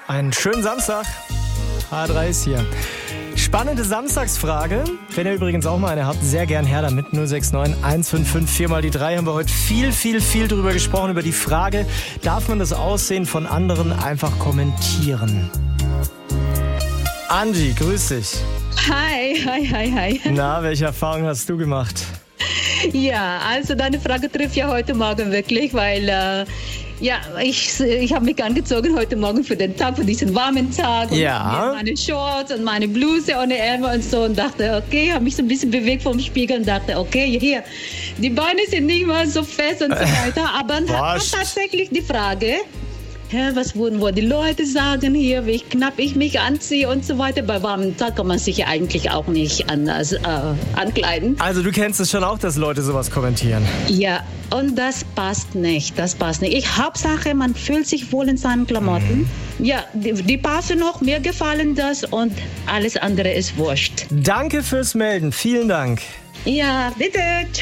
Einen schönen Samstag. H3 ist hier. Spannende Samstagsfrage. Wenn ihr übrigens auch mal eine habt, sehr gern her damit. 069 155 4 mal die 3 haben wir heute viel drüber gesprochen. Über die Frage, darf man das Aussehen von anderen einfach kommentieren? Angie, grüß dich. Hi. Na, welche Erfahrungen hast du gemacht? Ja, also deine Frage trifft ja heute Morgen wirklich, weil ich habe mich angezogen heute Morgen für den Tag, für diesen warmen Tag. Ja. Und meine Shorts und meine Bluse ohne Ärmel und so und dachte, okay, habe mich so ein bisschen bewegt vom Spiegel und dachte, okay, hier, die Beine sind nicht mal so fest und so weiter. Aber dann hat tatsächlich die Frage, was würden wohl die Leute sagen hier, wie knapp ich mich anziehe und so weiter. Bei warmem Tag kann man sich ja eigentlich auch nicht anders ankleiden. Also du kennst es schon auch, dass Leute sowas kommentieren? Ja, und das passt nicht. Hauptsache, man fühlt sich wohl in seinen Klamotten. Ja, die passen noch, mir gefallen das und alles andere ist wurscht. Danke fürs Melden, vielen Dank. Ja, bitte, ciao.